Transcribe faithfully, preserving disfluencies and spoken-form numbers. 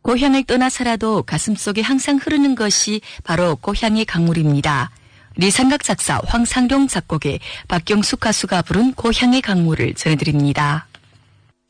고향을 떠나서라도 가슴속에 항상 흐르는 것이 바로 고향의 강물입니다. 리상각 작사, 황상룡 작곡의 박경숙 가수가 부른 고향의 강물을 전해드립니다.